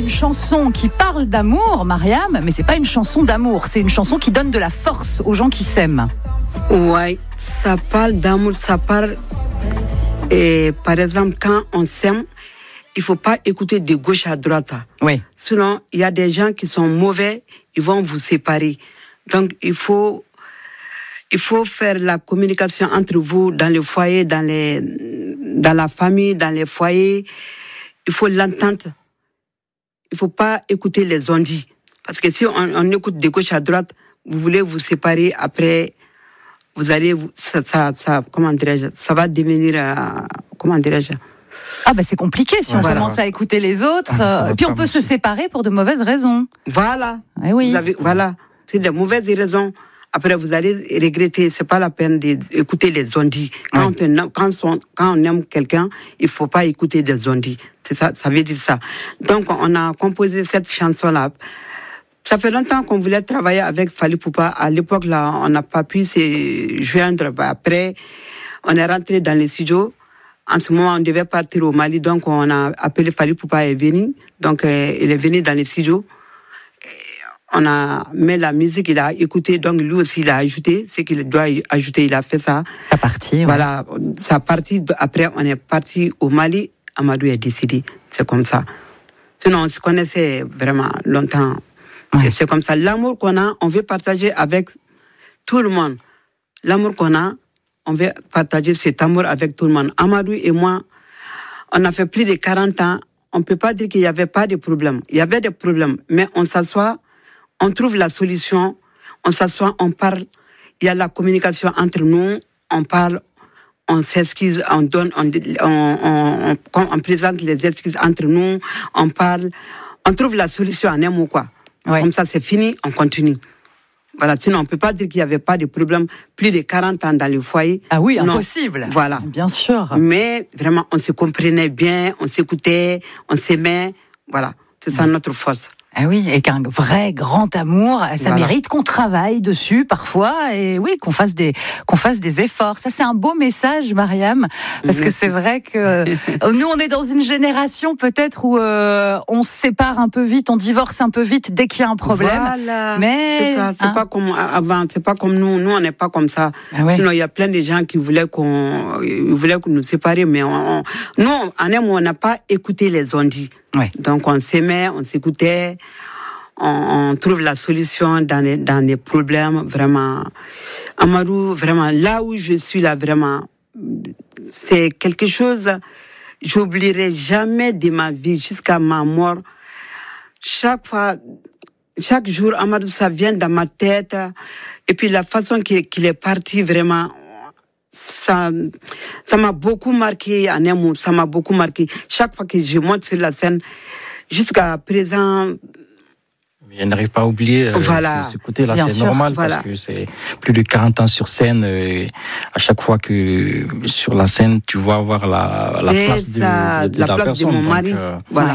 une chanson qui parle d'amour, Mariam, mais c'est pas une chanson d'amour, c'est une chanson qui donne de la force aux gens qui s'aiment. Ouais, ça parle d'amour, ça parle... Et par exemple, quand on s'aime, il faut pas écouter de gauche à droite. Oui. Sinon, il y a des gens qui sont mauvais, ils vont vous séparer. Donc, il faut faire la communication entre vous dans le foyer, dans la famille, dans les foyers. Il faut l'entente. Il faut pas écouter les ondits. Parce que si on écoute de gauche à droite, vous voulez vous séparer, après, vous allez, comment dirais-je, ça va devenir, comment dirais-je. Ah c'est compliqué si on commence à écouter les autres. Puis on peut se séparer pour de mauvaises raisons. Voilà. Eh oui. C'est de mauvaises raisons. Après, vous allez regretter. C'est pas la peine d'écouter les ondits. Quand on aime quelqu'un, il faut pas écouter des ondits. C'est ça, ça veut dire ça. Donc, on a composé cette chanson-là. Ça fait longtemps qu'on voulait travailler avec Fally Ipupa. À l'époque, là, on n'a pas pu se joindre. Après, on est rentré dans les studios. En ce moment, on devait partir au Mali. Donc, on a appelé Fally Ipupa, est venu. Donc, il est venu dans les studios. On a mis la musique, il a écouté. Donc, lui aussi, il a ajouté ce qu'il doit ajouter. Il a fait ça. Sa partie. Voilà, sa partie. Après, on est parti au Mali. Amadou est décédé. C'est comme ça. Sinon, on se connaissait vraiment longtemps. Ouais. Et c'est comme ça. L'amour qu'on a, on veut partager avec tout le monde. L'amour qu'on a, on veut partager cet amour avec tout le monde. Amadou et moi, on a fait plus de 40 ans. On ne peut pas dire qu'il n'y avait pas de problème. Il y avait des problèmes. Mais on s'assoit, on trouve la solution. On s'assoit, on parle. Il y a la communication entre nous. On parle, on s'excuse, on donne, on présente les excuses entre nous. On parle. On trouve la solution en un mot, quoi. Ouais. Comme ça, c'est fini, on continue. Voilà, sinon, on ne peut pas dire qu'il n'y avait pas de problème. Plus de 40 ans dans le foyer. Ah oui, impossible. Voilà. Bien sûr. Mais vraiment, on se comprenait bien, on s'écoutait, on s'aimait. Voilà, c'est ça notre force. Ah oui, et qu'un vrai grand amour, ça mérite qu'on travaille dessus parfois, et oui, qu'on fasse des efforts. Ça, c'est un beau message, Mariam, parce que c'est vrai que nous, on est dans une génération peut-être où on se sépare un peu vite, on divorce un peu vite dès qu'il y a un problème. Voilà. Mais c'est ça, c'est pas comme avant, c'est pas comme nous. Nous, on n'est pas comme ça. Ah ouais. Sinon, il y a plein de gens qui voulaient qu'on nous séparer, mais nous, on n'a pas écouté les ondits. Ouais. Donc on s'aimait, on s'écoutait, on trouve la solution dans les problèmes, vraiment. Amadou, vraiment, là où je suis là, vraiment, c'est quelque chose, j'oublierai jamais de ma vie jusqu'à ma mort. Chaque fois, chaque jour, Amadou, ça vient dans ma tête. Et puis la façon qu'il est parti, vraiment, ça m'a beaucoup marqué en un mot, ça m'a beaucoup marqué. Chaque fois que je monte sur la scène, jusqu'à présent... Je n'arrive pas à oublier ce côté-là, c'est sûr, normal, parce que c'est plus de 40 ans sur scène. À chaque fois que sur la scène, tu vas avoir la place de la personne. De mon mari. Voilà.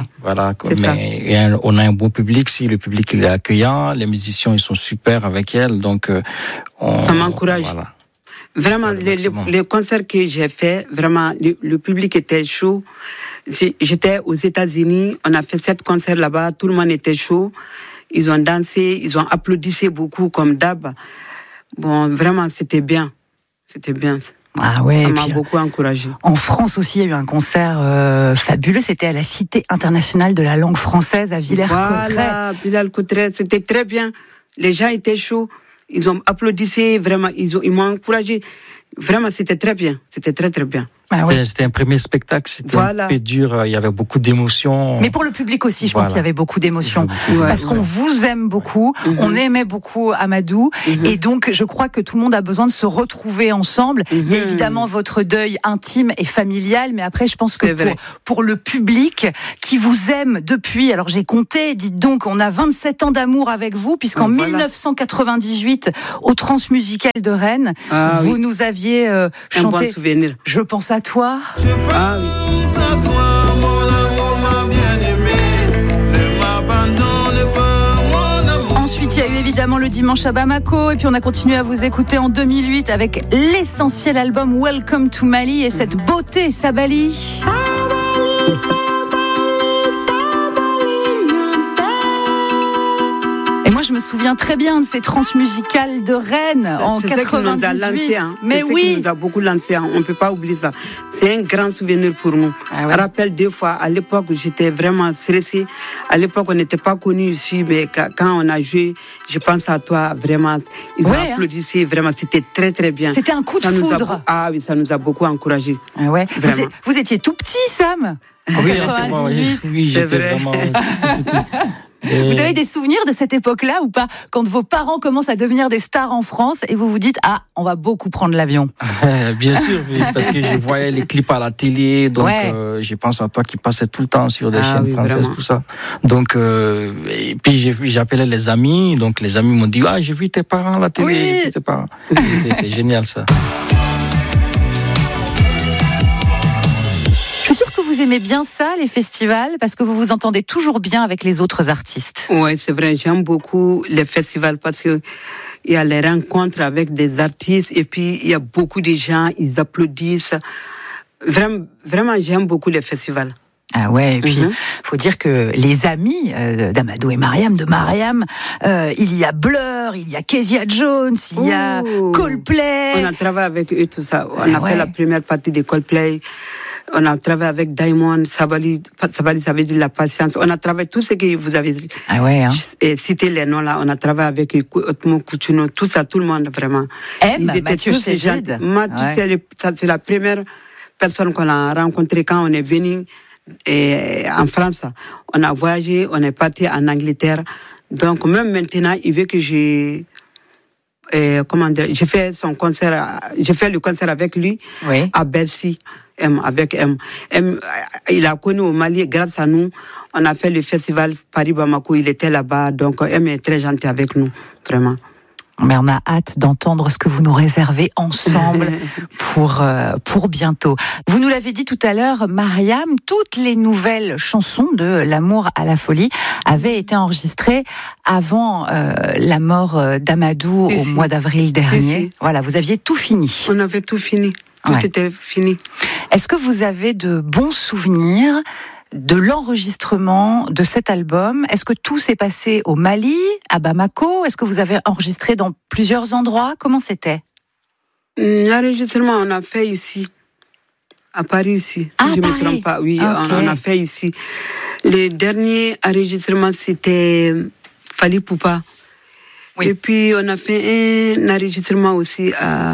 Mais on a un bon public, si le public il est accueillant, les musiciens ils sont super avec elle, donc ça m'encourage. Voilà. Vraiment, les concerts que j'ai faits, vraiment, le public était chaud. J'étais aux États-Unis, on a fait 7 concerts là-bas, tout le monde était chaud. Ils ont dansé, ils ont applaudi beaucoup comme d'hab. Bon, vraiment, c'était bien. C'était bien. Ah ouais, ça m'a beaucoup encouragé. En France aussi, il y a eu un concert fabuleux. C'était à la Cité internationale de la langue française à Villers-Cotterêts. Voilà, Villers-Cotterêts, c'était très bien. Les gens étaient chauds. Ils ont applaudi, vraiment, ils m'ont encouragé. Vraiment, c'était très bien. C'était très, très bien. Ah oui. C'était un premier spectacle, c'était un peu dur, il y avait beaucoup d'émotions. Mais pour le public aussi, je pense qu'il y avait beaucoup d'émotions. Parce qu'on vous aime beaucoup, on aimait beaucoup Amadou, et donc je crois que tout le monde a besoin de se retrouver ensemble. Il y a évidemment votre deuil intime et familial, mais après je pense que pour le public qui vous aime depuis, alors j'ai compté, dites donc, on a 27 ans d'amour avec vous, puisqu'en 1998, au Transmusical de Rennes, vous nous aviez chanté... Un bon souvenir. Je pense à toi. Je pense à toi, mon amour, ma bien-aimée. Ne m'abandonne pas, mon amour. Ensuite, il y a eu évidemment le dimanche à Bamako, et puis on a continué à vous écouter en 2008 avec l'essentiel album Welcome to Mali et cette beauté Sabali. je me souviens très bien de ces transmusicales de Rennes en 98. C'est ça qui nous a lancé, Mais oui, qui nous a beaucoup lancé. On ne peut pas oublier ça. C'est un grand souvenir pour nous. Je me rappelle deux fois, à l'époque, j'étais vraiment stressée. À l'époque, on n'était pas connus ici, mais quand on a joué, je pense à toi, vraiment. Ils ont applaudi, vraiment, c'était très très bien. C'était un coup de foudre. Ah oui, ça nous a beaucoup encouragés. Ah ouais. Vous étiez tout petit, Sam, en 98. Oui, j'étais vraiment... Vous avez des souvenirs de cette époque-là ou pas? Quand vos parents commencent à devenir des stars en France et vous vous dites, ah, on va beaucoup prendre l'avion. Bien sûr, oui, parce que je voyais les clips à la télé, donc je pense à toi qui passais tout le temps sur des chaînes françaises, vraiment. Tout ça. Donc, et puis j'appelais les amis, donc les amis m'ont dit, ah, j'ai vu tes parents à la télé, j'ai vu tes parents. C'était génial ça. Vous aimez bien ça, les festivals, parce que vous vous entendez toujours bien avec les autres artistes. Oui, c'est vrai, j'aime beaucoup les festivals parce que il y a les rencontres avec des artistes et puis il y a beaucoup de gens, ils applaudissent. Vraiment, j'aime beaucoup les festivals. Ah ouais, et puis faut dire que les amis d'Amadou et Mariam, il y a Blur, il y a Kezia Jones, il y a Coldplay. On a travaillé avec eux, tout ça. On a fait la première partie de Coldplay. On a travaillé avec Diamond, Sabali, ça veut dire la patience. On a travaillé tout ce que vous avez dit. Ah ouais, hein. Et cité les noms là, on a travaillé avec Otmo Kuchuno, tout ça, tout le monde vraiment. Ils étaient Mathieu tous Cégide. C'est la première personne qu'on a rencontrée quand on est venu en France. On a voyagé, on est parti en Angleterre. Donc même maintenant, il veut que j'ai fait son concert, j'ai fait le concert avec lui à Bercy. Avec M. Il a connu au Mali, grâce à nous, on a fait le festival Paris-Bamako, il était là-bas, donc M est très gentil avec nous, vraiment. Mais on a hâte d'entendre ce que vous nous réservez ensemble pour bientôt. Vous nous l'avez dit tout à l'heure, Mariam, toutes les nouvelles chansons de L'amour à la folie avaient été enregistrées avant la mort d'Amadou au mois d'avril dernier. Voilà, vous aviez tout fini. On avait tout fini. Tout était fini. Est-ce que vous avez de bons souvenirs de l'enregistrement de cet album? Est-ce que tout s'est passé au Mali, à Bamako? Est-ce que vous avez enregistré dans plusieurs endroits? Comment c'était? L'enregistrement, on a fait ici, à Paris ici, si je ne me trompe pas. Oui, on a fait ici. Les derniers enregistrements, c'était Fali Poupa. Oui. Et puis, on a fait un enregistrement aussi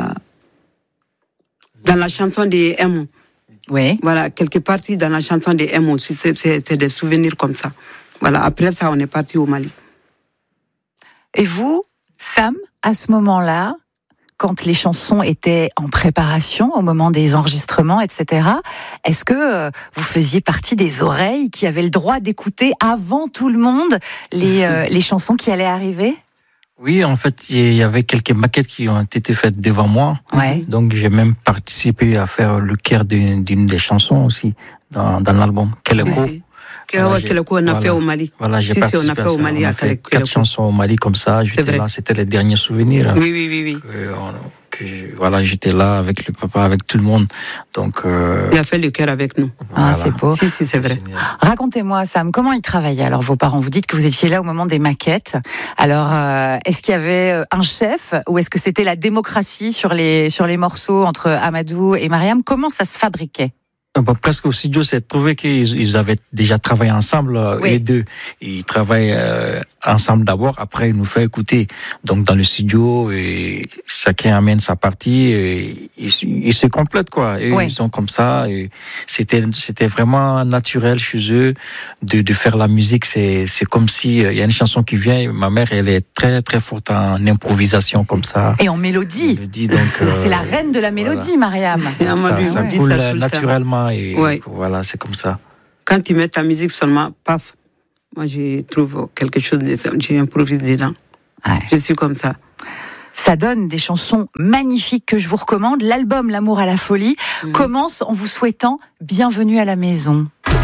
dans la chanson de M. Oui. Voilà, quelques parties dans la chanson de M aussi, c'est des souvenirs comme ça. Voilà, après ça, on est parti au Mali. Et vous, Sam, à ce moment-là, quand les chansons étaient en préparation, au moment des enregistrements, etc., est-ce que vous faisiez partie des oreilles qui avaient le droit d'écouter avant tout le monde les chansons qui allaient arriver ? Oui, en fait, il y avait quelques maquettes qui ont été faites devant moi. Ouais. Donc, j'ai même participé à faire le chœur d'une des chansons aussi dans l'album. Keleko, on a fait au Mali. Voilà, j'ai participé on a fait au Mali. On a fait 4 chansons au Mali comme ça. J'étais là, c'était les derniers souvenirs. Oui. J'étais là avec le papa, avec tout le monde. Donc, il a fait le cœur avec nous. Ah, c'est beau. Si, c'est vrai. Racontez-moi, Sam, comment ils travaillaient alors vos parents? Vous dites que vous étiez là au moment des maquettes. Alors, est-ce qu'il y avait un chef ou est-ce que c'était la démocratie sur les morceaux entre Amadou et Mariam? Comment ça se fabriquait? Presque au studio, c'est trouvé qu'ils avaient déjà travaillé ensemble, les deux. Ils travaillent ensemble d'abord, après ils nous font écouter. Donc dans le studio, et chacun amène sa partie, et ils se complètent quoi. Et ils sont comme ça. Et c'était vraiment naturel chez eux de faire la musique. C'est comme si il y a une chanson qui vient. Ma mère, elle est très très forte en improvisation comme ça. Et en mélodie. Donc c'est la reine de la mélodie, Mariam. Ça coule naturellement. Et voilà, c'est comme ça. Quand tu mets ta musique seulement, paf, moi je trouve quelque chose, j'improvise dedans. Ouais. Je suis comme ça. Ça donne des chansons magnifiques que je vous recommande. L'album L'amour à la folie commence en vous souhaitant bienvenue à la maison.